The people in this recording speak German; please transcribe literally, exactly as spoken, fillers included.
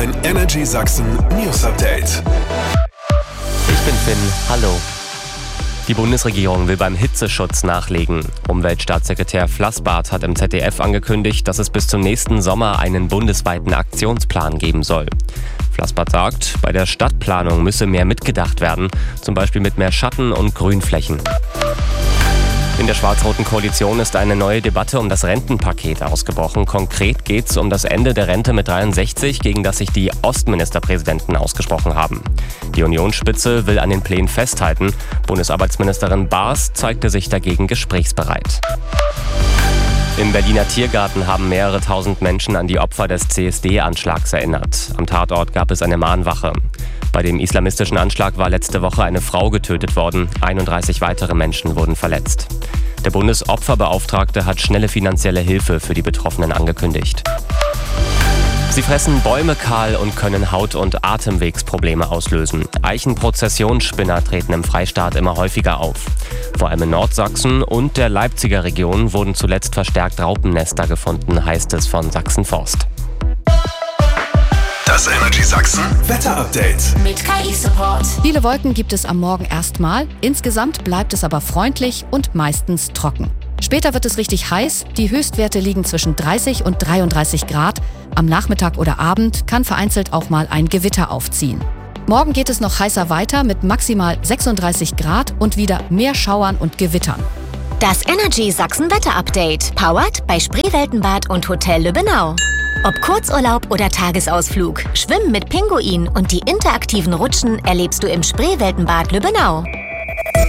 Dein Energy Sachsen News Update. Ich bin Finn, hallo. Die Bundesregierung will beim Hitzeschutz nachlegen. Umweltstaatssekretär Flassbart hat im Z D F angekündigt, dass es bis zum nächsten Sommer einen bundesweiten Aktionsplan geben soll. Flassbart sagt, bei der Stadtplanung müsse mehr mitgedacht werden, zum Beispiel mit mehr Schatten- und Grünflächen. In der schwarz-roten Koalition ist eine neue Debatte um das Rentenpaket ausgebrochen. Konkret geht es um das Ende der Rente mit dreiundsechzig, gegen das sich die Ostministerpräsidenten ausgesprochen haben. Die Unionsspitze will an den Plänen festhalten. Bundesarbeitsministerin Baas zeigte sich dagegen gesprächsbereit. Im Berliner Tiergarten haben mehrere tausend Menschen an die Opfer des C S D-Anschlags erinnert. Am Tatort gab es eine Mahnwache. Bei dem islamistischen Anschlag war letzte Woche eine Frau getötet worden. einunddreißig weitere Menschen wurden verletzt. Der Bundesopferbeauftragte hat schnelle finanzielle Hilfe für die Betroffenen angekündigt. Sie fressen Bäume kahl und können Haut- und Atemwegsprobleme auslösen. Eichenprozessionsspinner treten im Freistaat immer häufiger auf. Vor allem in Nordsachsen und der Leipziger Region wurden zuletzt verstärkt Raupennester gefunden, heißt es von Sachsen Forst. Das Energy Sachsen Wetter Update mit K I-Support. Viele Wolken gibt es am Morgen erstmal. Insgesamt bleibt es aber freundlich und meistens trocken. Später wird es richtig heiß. Die Höchstwerte liegen zwischen dreißig und dreiunddreißig Grad. Am Nachmittag oder Abend kann vereinzelt auch mal ein Gewitter aufziehen. Morgen geht es noch heißer weiter mit maximal sechsunddreißig Grad und wieder mehr Schauern und Gewittern. Das Energy Sachsen Wetter Update, powered bei Spreeweltenbad und Hotel Lübbenau. Ob Kurzurlaub oder Tagesausflug, Schwimmen mit Pinguin und die interaktiven Rutschen erlebst du im Spreeweltenbad Lübbenau.